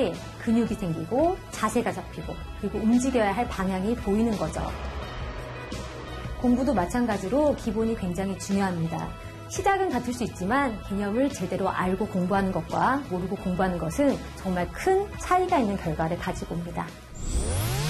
해야지 근육이 생기고 자세가 잡히고 그리고 움직여야 할 방향이 보이는 거죠. 공부도 마찬가지로 기본이 굉장히 중요합니다. 시작은 같을 수 있지만 개념을 제대로 알고 공부하는 것과 모르고 공부하는 것은 정말 큰 차이가 있는 결과를 가지고 옵니다.